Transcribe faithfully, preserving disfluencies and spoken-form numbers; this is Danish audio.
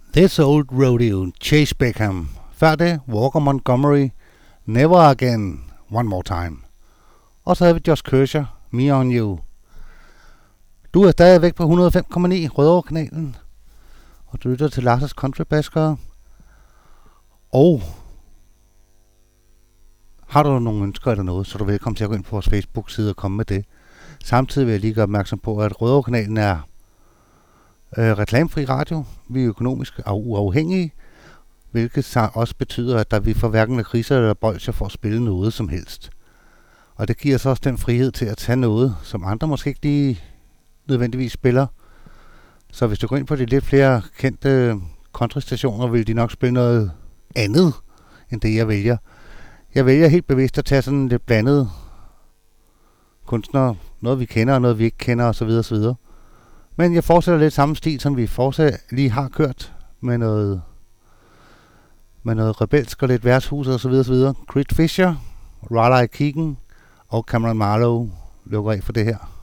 This Old Rodeo, Chase Beckham. Før det, Walker Montgomery, Never Again, One More Time. Og så havde vi Josh Kershaw, Me On You. Du er stadigvæk på hundrede og fem komma ni Rødovre-kanalen, og du lytter til Lars' Countrybaskere. Og har du nogle ønsker eller noget, så er du velkommen til at gå ind på vores Facebook-side og komme med det. Samtidig vil jeg lige gøre opmærksom på, at Rødovre-kanalen er øh, reklamefri radio. Vi er økonomisk og uafhængige, hvilket også betyder, at der vi får hverken med kriser eller bolsjer for at spille noget som helst. Og det giver os også den frihed til at tage noget, som andre måske ikke lige nødvendigvis spiller. Så hvis du går ind på de lidt flere kendte countrystationer, vil de nok spille noget andet, end det jeg vælger. Jeg vælger helt bevidst at tage sådan lidt blandet kunstnere. Noget vi kender, og noget vi ikke kender, osv. osv. Men jeg fortsætter lidt samme stil, som vi fortsat lige har kørt, med noget, med noget rebelsk og lidt værtshus og så videre, så videre. Creed Fisher, Raleigh Keegan og Cameron Marlowe lukker af for det her.